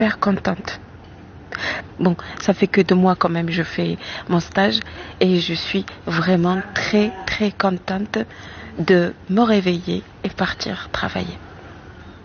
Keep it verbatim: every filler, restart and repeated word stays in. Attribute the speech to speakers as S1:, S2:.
S1: super contente. Bon, ça fait que deux mois quand même je fais mon stage et je suis vraiment très très contente de me réveiller et partir travailler.